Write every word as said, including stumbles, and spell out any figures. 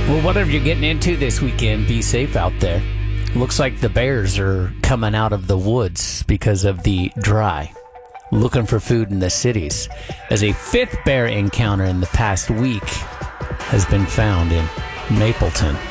Well, whatever you're getting into this weekend, be safe out there. Looks like the bears are coming out of the woods because of the dry, looking for food in the cities, as a fifth bear encounter in the past week has been found in Mapleton.